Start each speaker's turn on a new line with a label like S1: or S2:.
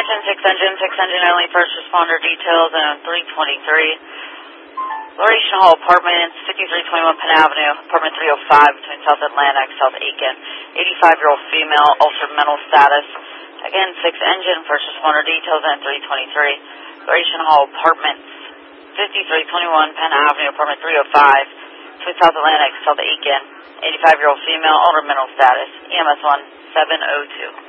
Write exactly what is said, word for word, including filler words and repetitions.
S1: Attention, six engine, six engine only, first responder details on three twenty-three. Laurentian Hall Apartments, fifty-three twenty-one Penn Avenue, apartment three oh five between South Atlantic, South Aiken. eighty-five-year-old female, altered mental status. Again, six engine, first responder details on three twenty-three. Laurentian Hall Apartments, fifty-three twenty-one Penn Avenue, apartment three oh five between South Atlantic, South Aiken. eighty-five-year-old female, altered mental status. E M S one seven oh two.